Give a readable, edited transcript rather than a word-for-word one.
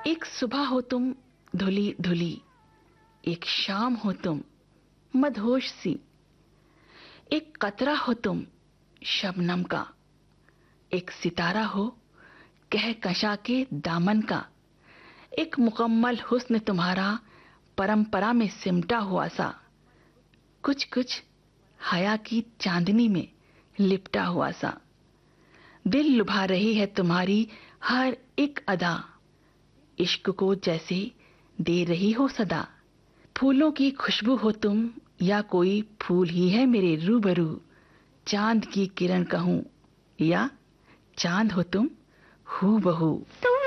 एक सुबह हो तुम धुली धुली, एक शाम हो तुम मदहोश सी, एक कतरा हो तुम शबनम का, एक सितारा हो कहकशा के दामन का, एक मुकम्मल हुस्न तुम्हारा परंपरा में सिमटा हुआ सा, कुछ कुछ हया की चांदनी में लिपटा हुआ सा। दिल लुभा रही है तुम्हारी हर एक अदा, इश्क को जैसे दे रही हो सदा। फूलों की खुशबू हो तुम या कोई फूल ही है मेरे रूबरू, चांद की किरण कहूं या चांद हो तुम हूबहू।